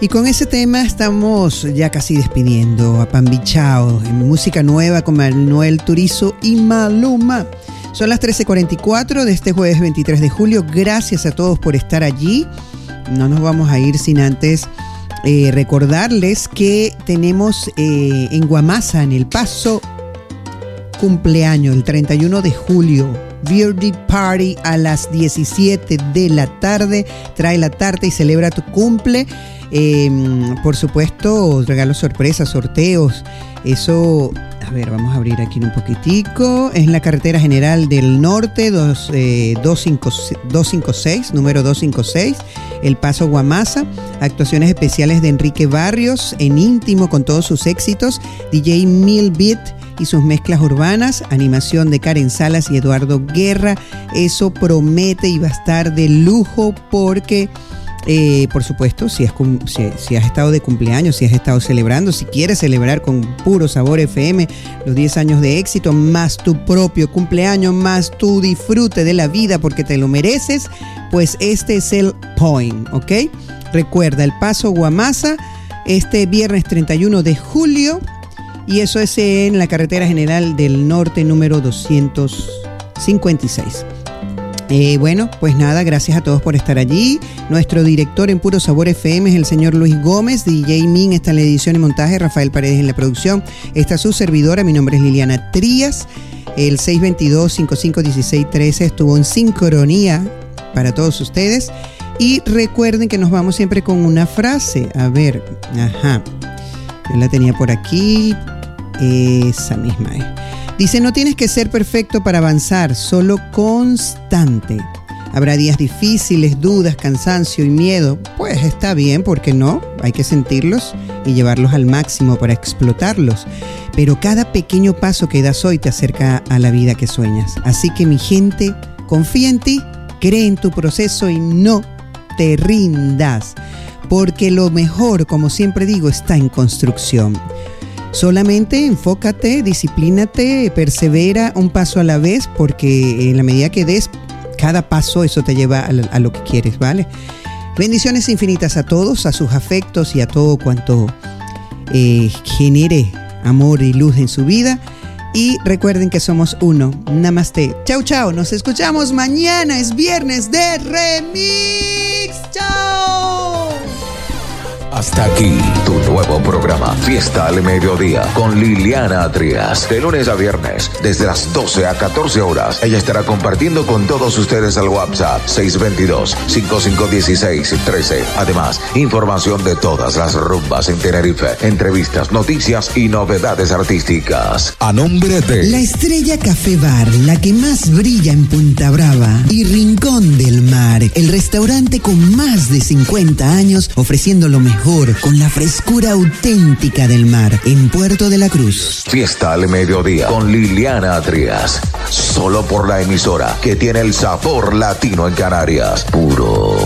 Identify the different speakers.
Speaker 1: Y con ese tema estamos ya casi despidiendo a Pambichao en música nueva con Manuel Turizo y Maluma. Son las 13:44 de este jueves 23 de julio. Gracias a todos por estar allí. No nos vamos a ir sin antes recordarles que tenemos en Guamasa, en El Paso, cumpleaños el 31 de julio. Birthday Party a las 17 de la tarde. Trae la tarta y celebra tu cumple. Por supuesto, regalos sorpresas, sorteos. Eso, a ver, vamos a abrir aquí un poquitico. Es en la carretera general del norte, 256, número 256, El Paso, Guamasa. Actuaciones especiales de Enrique Barrios en íntimo con todos sus éxitos. DJ Milbeat y sus mezclas urbanas, animación de Karen Salas y Eduardo Guerra. Eso promete y va a estar de lujo porque, por supuesto, si has estado de cumpleaños, si has estado celebrando, si quieres celebrar con Puro Sabor FM los 10 años de éxito, más tu propio cumpleaños, más tu disfrute de la vida porque te lo mereces, pues este es el point, ¿ok? Recuerda, El Paso, Guamasa, este viernes 31 de julio. Y eso es en la carretera general del norte número 256. Bueno, pues nada, gracias a todos por estar allí. Nuestro director en Puro Sabor FM es el señor Luis Gómez. DJ Min está en la edición y montaje, Rafael Paredes en la producción. Está su servidora, mi nombre es Liliana Trías. El 622-551613 estuvo en sincronía para todos ustedes. Y recuerden que nos vamos siempre con una frase. A ver, yo la tenía por aquí. Esa misma es. Dice, no tienes que ser perfecto para avanzar, solo constante. Habrá días difíciles, dudas, cansancio y miedo. Pues está bien, ¿por qué no? Hay que sentirlos y llevarlos al máximo para explotarlos. Pero cada pequeño paso que das hoy te acerca a la vida que sueñas. Así que mi gente, confía en ti, cree en tu proceso y no te rindas. Porque lo mejor, como siempre digo, está en construcción. Solamente enfócate, disciplínate, persevera un paso a la vez, porque en la medida que des cada paso, eso te lleva a lo que quieres, ¿vale? Bendiciones infinitas a todos, a sus afectos y a todo cuanto genere amor y luz en su vida. Y recuerden que somos uno. Namaste. Chau, chau. Nos escuchamos mañana. Es viernes de Remix. Chau.
Speaker 2: Hasta aquí tu nuevo programa Fiesta al Mediodía con Liliana Trías. De lunes a viernes, desde las 12 a 14 horas. Ella estará compartiendo con todos ustedes al WhatsApp 622-5516-13. Además, información de todas las rumbas en Tenerife, entrevistas, noticias y novedades artísticas. A nombre de
Speaker 1: La Estrella Café Bar, la que más brilla en Punta Brava y Rincón del Mar, el restaurante con más de 50 años ofreciendo lo mejor con la frescura auténtica del mar en Puerto de la Cruz.
Speaker 2: Fiesta al Mediodía con Liliana Trías. Solo por la emisora que tiene el sabor latino en Canarias. Puro